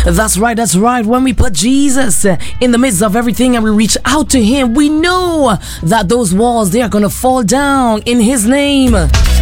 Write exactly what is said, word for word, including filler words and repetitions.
That's right, that's right. When we put Jesus in the midst of everything and we reach out to Him, we know that those walls, they are going to fall down in His name.